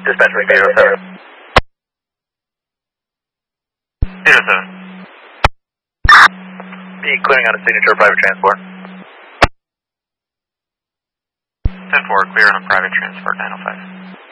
Dispatch ring 807. 807. Be clearing on a signature private transport. 10-4, clear on a private transport 905.